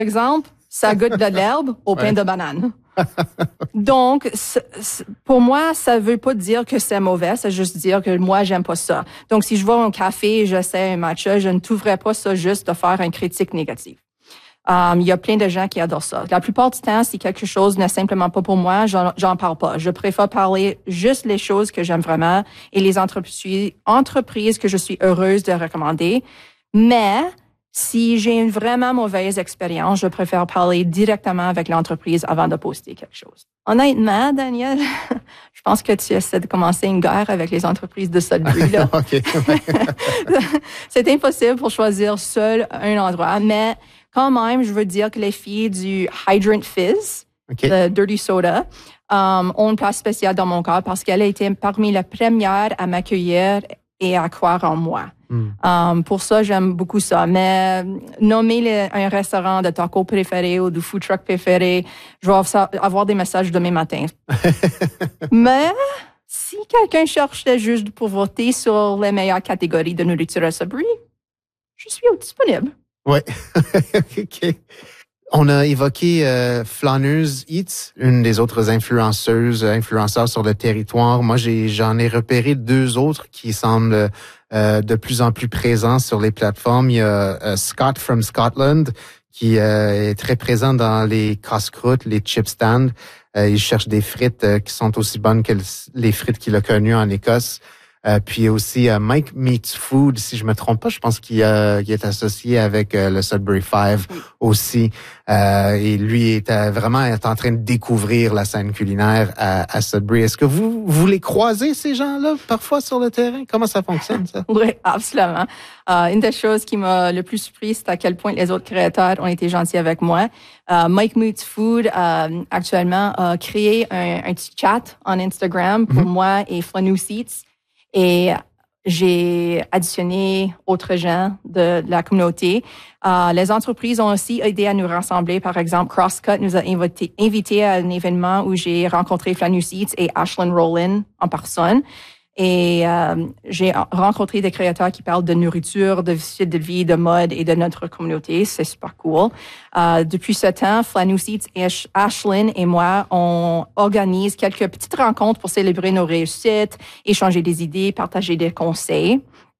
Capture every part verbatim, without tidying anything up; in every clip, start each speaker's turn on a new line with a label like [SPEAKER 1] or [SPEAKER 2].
[SPEAKER 1] exemple, ça goûte de l'herbe au pain ouais. de banane. Donc, c'est, c'est, pour moi, ça veut pas dire que c'est mauvais, c'est juste dire que moi, j'aime pas ça. Donc, si je vais au café et j'essaie un matcha, je ne trouverais pas ça juste de faire une critique négative. Um, il y a plein de gens qui adorent ça. La plupart du temps, si quelque chose n'est simplement pas pour moi, j'en, j'en parle pas. Je préfère parler juste les choses que j'aime vraiment et les entreprises, entreprises que je suis heureuse de recommander. Mais si j'ai une vraiment mauvaise expérience, je préfère parler directement avec l'entreprise avant de poster quelque chose. Honnêtement, Daniel, je pense que tu essaies de commencer une guerre avec les entreprises de Sudbury, là.
[SPEAKER 2] OK.
[SPEAKER 1] C'est impossible pour choisir seul un endroit, mais quand même, je veux dire que les filles du Hydrant Fizz, okay. le Dirty Soda, um, ont une place spéciale dans mon cœur parce qu'elle a été parmi les premières à m'accueillir et à croire en moi. Mm. Um, pour ça, j'aime beaucoup ça. Mais nommer les, un restaurant de tacos préféré ou du food truck préféré, je vais avoir des messages demain matin. Mais si quelqu'un cherche juste pour voter sur les meilleures catégories de nourriture à Sudbury, je suis disponible.
[SPEAKER 2] Oui. OK. On a évoqué euh, Flâneuse Eats, une des autres influenceuses, influenceurs sur le territoire. Moi, j'ai, j'en ai repéré deux autres qui semblent euh, de plus en plus présents sur les plateformes. Il y a euh, Scott from Scotland, qui euh, est très présent dans les casse-croûtes, les chip stands. Euh, il cherche des frites euh, qui sont aussi bonnes que les frites qu'il a connues en Écosse. Euh, puis aussi euh, Mike Meets Food, si je me trompe pas, je pense qu'il, euh, qu'il est associé avec euh, le Sudbury Five oui. aussi. Euh, et lui est euh, vraiment est en train de découvrir la scène culinaire à, à Sudbury. Est-ce que vous vous les croisez, ces gens-là, parfois sur le terrain? Comment ça fonctionne, ça?
[SPEAKER 1] Oui, absolument. Euh, une des choses qui m'a le plus surpris, c'est à quel point les autres créateurs ont été gentils avec moi. Euh, Mike Meets Food, euh, actuellement, a créé un, un petit chat en Instagram pour mm-hmm. moi et Flâneuse Eats. Et j'ai additionné autres gens de, de la communauté. Euh, les entreprises ont aussi aidé à nous rassembler. Par exemple, Crosscut nous a invité, invité à un événement où j'ai rencontré Flâneuse Eats et Ashlyn Rowland en personne. Et euh, j'ai rencontré des créateurs qui parlent de nourriture, de style de vie, de mode et de notre communauté. C'est super cool. Euh, depuis ce temps, Flâneuse Eats et Ashlyn et moi, on organise quelques petites rencontres pour célébrer nos réussites, échanger des idées, partager des conseils.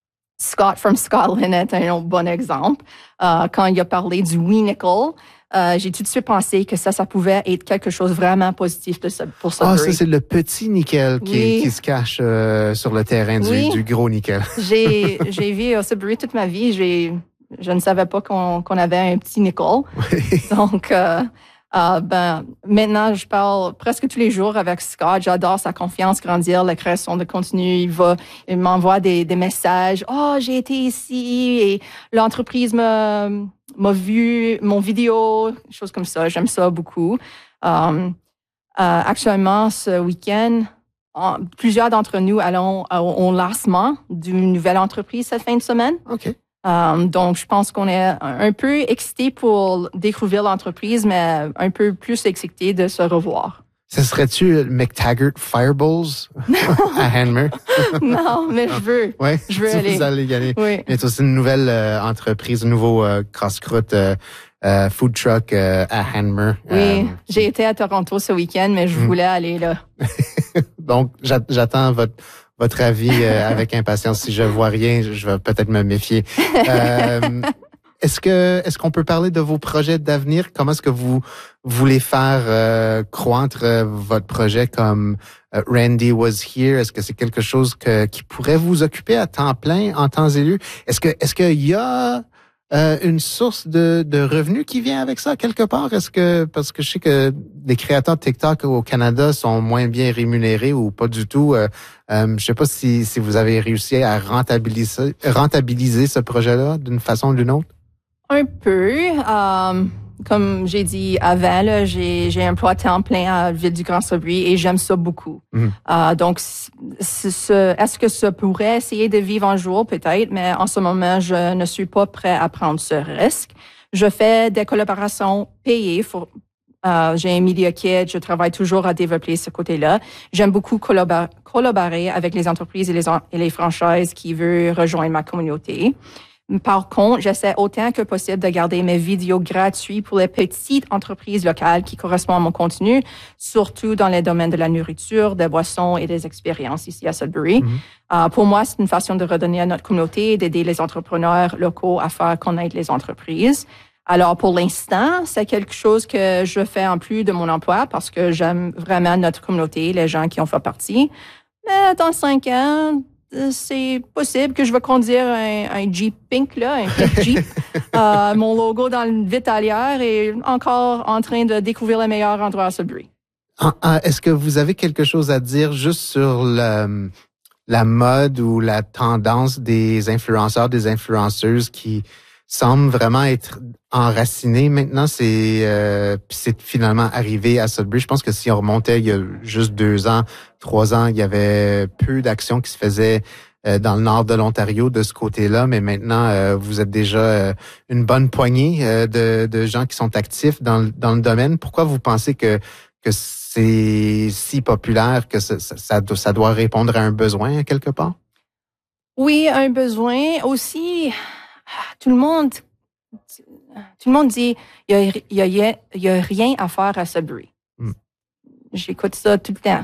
[SPEAKER 1] Scott from Scotland est un bon exemple. Euh, quand il a parlé du wee nickel, Euh, j'ai tout de suite pensé que ça, ça pouvait être quelque chose vraiment positif de ça, pour Sudbury.
[SPEAKER 2] Ah, ça, c'est le petit nickel qui, oui. qui se cache euh, sur le terrain du, oui. du gros nickel.
[SPEAKER 1] j'ai, j'ai vu à Sudbury toute ma vie. J'ai, je ne savais pas qu'on, qu'on avait un petit nickel. Oui. Donc, euh, euh, ben, maintenant, je parle presque tous les jours avec Scott. J'adore sa confiance grandir, la création de contenu. Il va, il m'envoie des, des messages. Oh, j'ai été ici et l'entreprise m'a, m'a vu mon vidéo, choses comme ça. J'aime ça beaucoup. Um, euh, actuellement, ce week-end, en, plusieurs d'entre nous allons au, au lancement d'une nouvelle entreprise cette fin de semaine.
[SPEAKER 2] OK.
[SPEAKER 1] Um, donc, je pense qu'on est un peu excités pour découvrir l'entreprise, mais un peu plus excités de se revoir.
[SPEAKER 2] Ce serait-tu McTaggart Fireballs à Hanmer?
[SPEAKER 1] Non, mais je veux.
[SPEAKER 2] Oui,
[SPEAKER 1] je veux
[SPEAKER 2] tu
[SPEAKER 1] aller.
[SPEAKER 2] Vous allez y aller.
[SPEAKER 1] Oui.
[SPEAKER 2] Il y a aussi une nouvelle euh, entreprise, un nouveau euh, casse-croûte euh, euh, food truck euh, à Hanmer.
[SPEAKER 1] Oui,
[SPEAKER 2] euh,
[SPEAKER 1] j'ai été à Toronto ce week-end, mais je voulais mm. aller là.
[SPEAKER 2] Donc, j'attends votre votre avis euh, avec impatience. Si je vois rien, je vais peut-être me méfier. Euh, est-ce que est-ce qu'on peut parler de vos projets d'avenir? Comment est-ce que vous voulez faire euh, croître euh, votre projet comme euh, Randy Was Here? Est-ce que c'est quelque chose que, qui pourrait vous occuper à temps plein, en temps et lieu? Est-ce que est-ce qu'il y a euh, une source de, de revenus qui vient avec ça quelque part? Est-ce que parce que je sais que les créateurs de TikTok au Canada sont moins bien rémunérés ou pas du tout. Euh, euh, je sais pas si si vous avez réussi à rentabiliser rentabiliser ce projet-là d'une façon ou d'une autre.
[SPEAKER 1] Un peu. Um, comme j'ai dit avant, là, j'ai, j'ai un emploi à temps plein à Ville du Grand Sudbury et j'aime ça beaucoup. Mm. Uh, donc, c'est, c'est, est-ce que ça pourrait essayer de vivre un jour? Peut-être, mais en ce moment, je ne suis pas prêt à prendre ce risque. Je fais des collaborations payées. Pour, uh, j'ai un Media Kit, je travaille toujours à développer ce côté-là. J'aime beaucoup collabor- collaborer avec les entreprises et les, et les franchises qui veulent rejoindre ma communauté. Par contre, j'essaie autant que possible de garder mes vidéos gratuites pour les petites entreprises locales qui correspondent à mon contenu, surtout dans les domaines de la nourriture, des boissons et des expériences ici à Sudbury. Mm-hmm. Uh, pour moi, c'est une façon de redonner à notre communauté, d'aider les entrepreneurs locaux à faire connaître les entreprises. Alors, pour l'instant, c'est quelque chose que je fais en plus de mon emploi parce que j'aime vraiment notre communauté, les gens qui en font partie. Mais dans cinq ans, c'est possible que je vais conduire un, un Jeep Pink, là, un pink Jeep. euh, mon logo dans le Vitalière est encore en train de découvrir les meilleurs endroits à Sudbury.
[SPEAKER 2] Ah, ah, est-ce que vous avez quelque chose à dire juste sur le, la mode ou la tendance des influenceurs, des influenceuses qui semblent vraiment être enracinés maintenant? C'est, euh, puis c'est finalement arrivé à Sudbury. Je pense que si on remontait il y a juste deux ans, trois ans, il y avait peu d'actions qui se faisaient euh, dans le nord de l'Ontario de ce côté-là, mais maintenant, euh, vous êtes déjà euh, une bonne poignée euh, de, de gens qui sont actifs dans, dans le domaine. Pourquoi vous pensez que, que c'est si populaire que ça, ça, ça doit répondre à un besoin quelque part?
[SPEAKER 1] Oui, un besoin. Aussi, tout le monde, tout le monde dit il y a, il y a, il y a rien à faire à Sudbury. Mm. J'écoute ça tout le temps.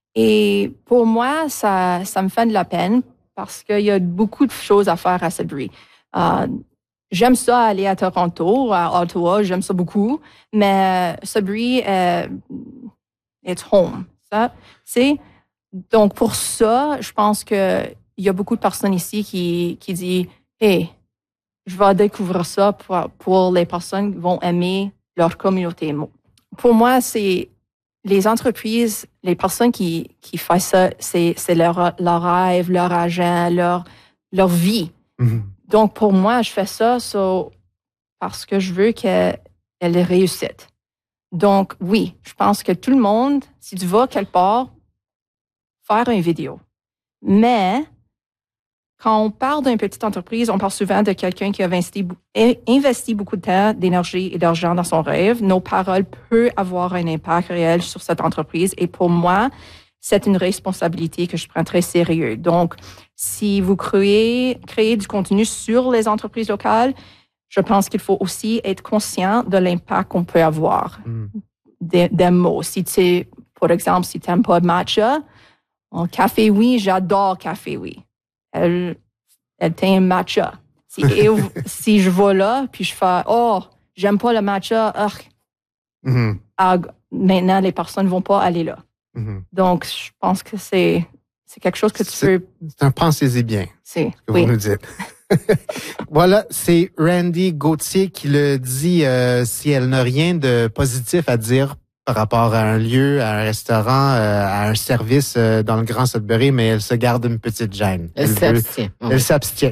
[SPEAKER 1] Et pour moi, ça, ça me fait de la peine parce qu'il y a beaucoup de choses à faire à Sudbury. Euh, j'aime ça aller à Toronto, à Ottawa, j'aime ça beaucoup, mais Sudbury est it's home. Ça, c'est donc pour ça, je pense que il y a beaucoup de personnes ici qui qui disent hey, je vais découvrir ça pour, pour les personnes qui vont aimer leur communauté. Pour moi, c'est les entreprises, les personnes qui, qui font ça, c'est, c'est leur, leur rêve, leur argent, leur, leur vie. Mm-hmm. Donc, pour moi, je fais ça so, parce que je veux qu'elle elle réussisse. Donc, oui, je pense que tout le monde, si tu vas quelque part, faire une vidéo. Mais quand on parle d'une petite entreprise, on parle souvent de quelqu'un qui a investi, investi beaucoup de temps, d'énergie et d'argent dans son rêve. Nos paroles peuvent avoir un impact réel sur cette entreprise. Et pour moi, c'est une responsabilité que je prends très sérieux. Donc, si vous créez, créez du contenu sur les entreprises locales, je pense qu'il faut aussi être conscient de l'impact qu'on peut avoir. Mm. Des, des mots. Si tu, par exemple, si tu n'aimes pas matcha, Café Oui, j'adore Café Oui. Elle, elle tient un matcha. Si, et, si je vais là, puis je fais « Oh, j'aime pas le matcha. Mm-hmm. » ah, maintenant, les personnes ne vont pas aller là. Mm-hmm. Donc, je pense que c'est, c'est quelque chose que tu
[SPEAKER 2] c'est,
[SPEAKER 1] peux...
[SPEAKER 2] C'est un pensez-y bien,
[SPEAKER 1] c'est,
[SPEAKER 2] que
[SPEAKER 1] oui.
[SPEAKER 2] vous nous dites. Voilà, c'est Randy Gauthier qui le dit. Euh, si elle n'a rien de positif à dire par rapport à un lieu, à un restaurant, euh, à un service euh, dans le Grand Sudbury, mais elle se garde une petite gêne.
[SPEAKER 3] Elle, elle s'abstient.
[SPEAKER 2] Veut, elle s'abstient.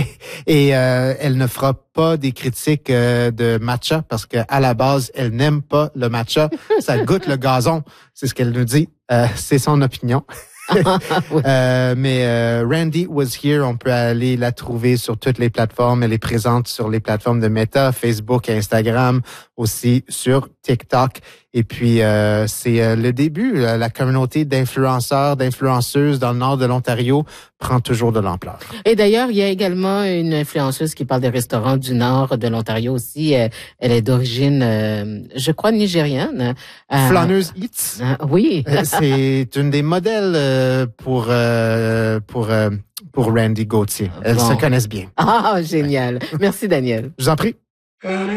[SPEAKER 2] Et euh, elle ne fera pas des critiques euh, de matcha parce que à la base, elle n'aime pas le matcha. Ça goûte le gazon. C'est ce qu'elle nous dit. Euh, c'est son opinion. oui. euh, mais euh, Randy Was Here, on peut aller la trouver sur toutes les plateformes. Elle est présente sur les plateformes de Meta, Facebook, Instagram, aussi sur TikTok. Et puis, euh, c'est euh, le début. La communauté d'influenceurs, d'influenceuses dans le nord de l'Ontario prend toujours de l'ampleur.
[SPEAKER 3] Et d'ailleurs, il y a également une influenceuse qui parle des restaurants du nord de l'Ontario aussi. Elle est d'origine, euh, je crois, nigérienne.
[SPEAKER 2] Euh, Flâneuse Eats.
[SPEAKER 3] Euh, oui.
[SPEAKER 2] C'est une des modèles euh, pour euh, pour euh, pour Randy Gauthier. Elles bon. se connaissent bien.
[SPEAKER 3] Ah, génial. Merci, Daniel.
[SPEAKER 2] Je vous en prie.